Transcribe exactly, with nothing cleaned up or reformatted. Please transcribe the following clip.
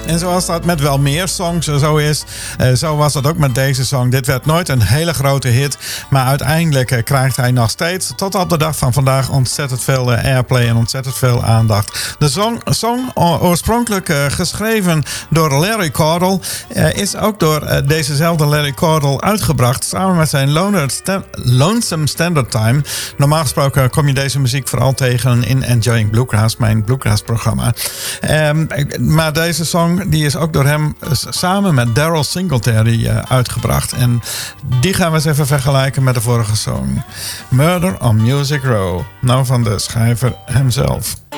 En zoals dat met wel meer songs zo is, uh, zo was dat ook met deze song. Dit werd nooit een hele grote hit, maar uiteindelijk uh, krijgt hij nog steeds tot op de dag van vandaag ontzettend veel uh, airplay en ontzettend veel aandacht. De song, song oorspronkelijk uh, geschreven door Larry Cardle, uh, is ook door uh, dezezelfde Larry Cardle uitgebracht samen met zijn Loner Sta- Lonesome Standard Time. Normaal gesproken kom je deze muziek vooral tegen in Enjoying Bluegrass, mijn bluegrass programma. Um, maar deze song die is ook door hem samen met Daryl Singletary uh, uitgebracht. En die gaan we eens even vergelijken met de vorige song. Murder on Music Row. Nou, van de schrijver hemzelf.